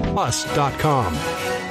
plus.com.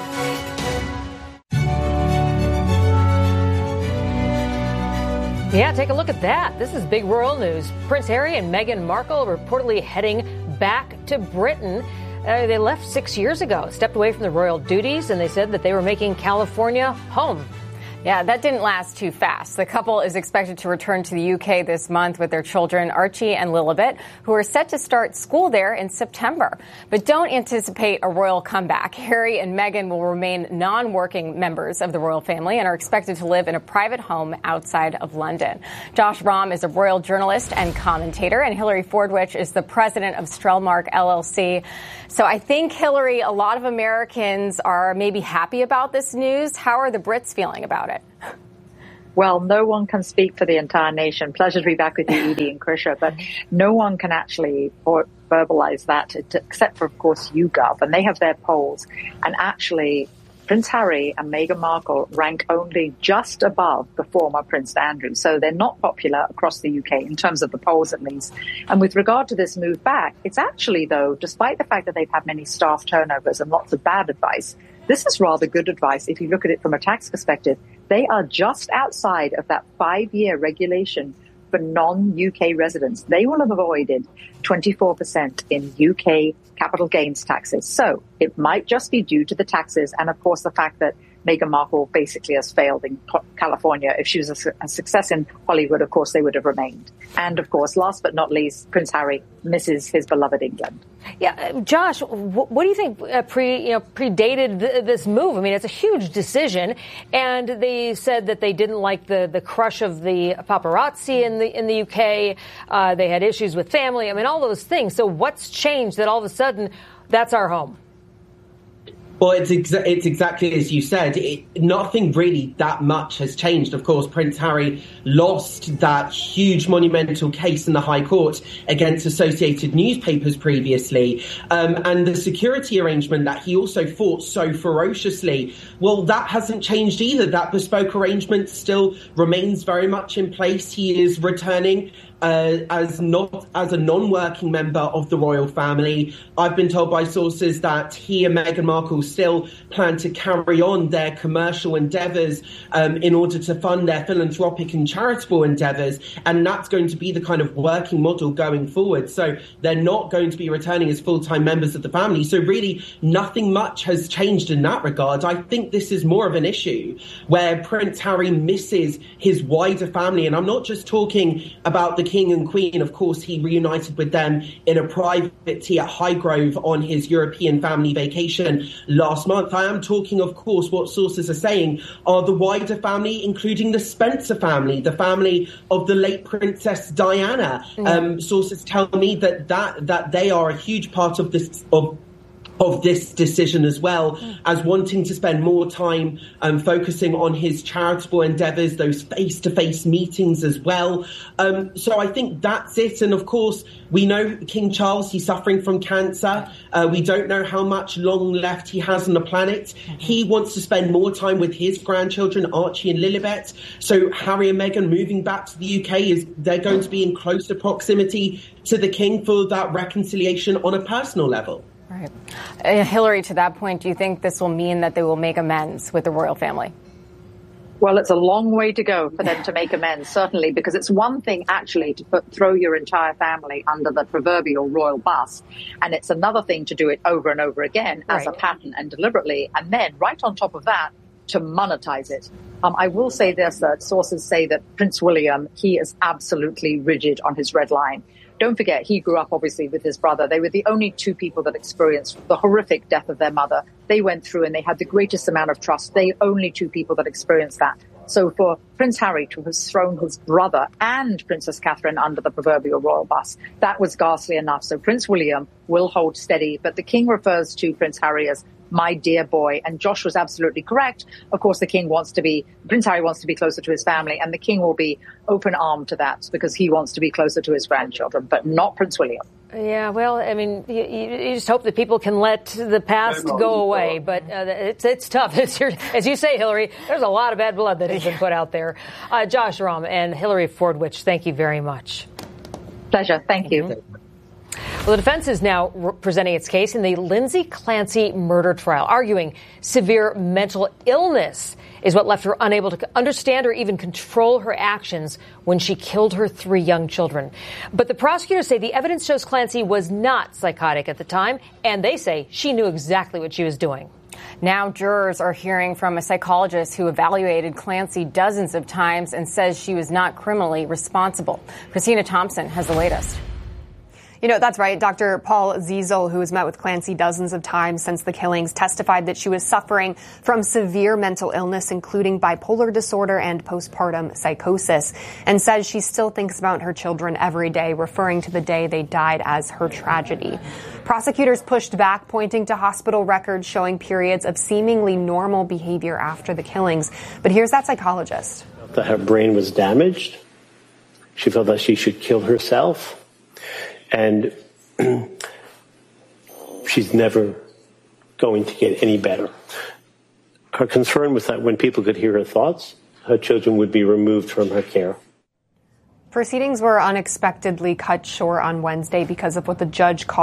Yeah, take a look at that. This is big royal news. Prince Harry and Meghan Markle are reportedly heading back to Britain. They left 6 years ago, stepped away from the royal duties, and they said that they were making California home. Yeah, that didn't last too fast. The couple is expected to return to the UK this month with their children, Archie and Lilibet, who are set to start school there in September. But don't anticipate a royal comeback. Harry and Meghan will remain non-working members of the royal family and are expected to live in a private home outside of London. Josh Rahm is a royal journalist and commentator, and Hillary Fordwich is the president of Strellmark LLC. So I think, Hillary, a lot of Americans are maybe happy about this news. How are the Brits feeling about it? Well, no one can speak for the entire nation. Pleasure to be back with you, Edie and Krisha, but no one can actually verbalize that except for, of course, YouGov, and they have their polls. And actually, Prince Harry and Meghan Markle rank only just above the former Prince Andrew. So they're not popular across the UK in terms of the polls, at least. And with regard to this move back, it's actually, though, despite the fact that they've had many staff turnovers and lots of bad advice, this is rather good advice if you look at it from a tax perspective. They are just outside of that 5-year regulation for non-UK residents. They will have avoided 24% in UK capital gains taxes. So it might just be due to the taxes and, of course, the fact that Meghan Markle basically has failed in California. If she was a success in Hollywood, of course, they would have remained. And, of course, last but not least, Prince Harry misses his beloved England. Yeah, Josh, what do you think predated this move? I mean, it's a huge decision, and they said that they didn't like the crush of the paparazzi in the UK. They had issues with family. I mean, all those things. So what's changed that all of a sudden that's our home? Well, it's exactly as you said. Nothing really that much has changed. Of course, Prince Harry lost that huge monumental case in the High Court against Associated Newspapers previously. And the security arrangement that he also fought so ferociously, well, that hasn't changed either. That bespoke arrangement still remains very much in place. He is returning as a non-working member of the royal family. I've been told by sources that he and Meghan Markle still plan to carry on their commercial endeavours in order to fund their philanthropic and charitable endeavours, and that's going to be the kind of working model going forward. So they're not going to be returning as full-time members of the family. So really nothing much has changed in that regard. I think this is more of an issue where Prince Harry misses his wider family, and I'm not just talking about the King and Queen. Of course, he reunited with them in a private tea at Highgrove on his European family vacation last month. I am talking, of course, what sources are saying are the wider family, including the Spencer family, the family of the late Princess Diana. Sources tell me that they are a huge part of this of this decision, as well as wanting to spend more time focusing on his charitable endeavours, those face-to-face meetings as well. So I think that's it. And of course, we know King Charles, he's suffering from cancer. We don't know how much long left he has on the planet. He wants to spend more time with his grandchildren, Archie and Lilibet. So Harry and Meghan moving back to the UK, they're going to be in closer proximity to the King for that reconciliation on a personal level. Right. Hillary, to that point, do you think this will mean that they will make amends with the royal family? Well, it's a long way to go for them to make amends, certainly, because it's one thing actually to throw your entire family under the proverbial royal bus, and it's another thing to do it over and over again as a pattern and deliberately, and then right on top of that, to monetize it. I will say this, that sources say that Prince William, he is absolutely rigid on his red line. Don't forget, he grew up, obviously, with his brother. They were the only two people that experienced the horrific death of their mother. They went through and they had the greatest amount of trust. They only two people that experienced that. So for Prince Harry to have thrown his brother and Princess Catherine under the proverbial royal bus, that was ghastly enough. So Prince William will hold steady. But the King refers to Prince Harry as my dear boy. And Josh was absolutely correct. Of course, Prince Harry wants to be closer to his family, and the King will be open-armed to that because he wants to be closer to his grandchildren, but not Prince William. Yeah, well, I mean, you just hope that people can let the past go away, but it's tough. As you say, Hillary, there's a lot of bad blood that has been put out there. Josh Rahm and Hillary Fordwich, thank you very much. Pleasure. Thank you. Well, the defense is now presenting its case in the Lindsay Clancy murder trial, arguing severe mental illness is what left her unable to understand or even control her actions when she killed her 3 young children. But the prosecutors say the evidence shows Clancy was not psychotic at the time, and they say she knew exactly what she was doing. Now jurors are hearing from a psychologist who evaluated Clancy dozens of times and says she was not criminally responsible. Christina Thompson has the latest. You know, that's right. Dr. Paul Ziesel, who has met with Clancy dozens of times since the killings, testified that she was suffering from severe mental illness, including bipolar disorder and postpartum psychosis, and says she still thinks about her children every day, referring to the day they died as her tragedy. Prosecutors pushed back, pointing to hospital records showing periods of seemingly normal behavior after the killings. But here's that psychologist. That her brain was damaged. She felt that she should kill herself. And she's never going to get any better. Her concern was that when people could hear her thoughts, her children would be removed from her care. Proceedings were unexpectedly cut short on Wednesday because of what the judge called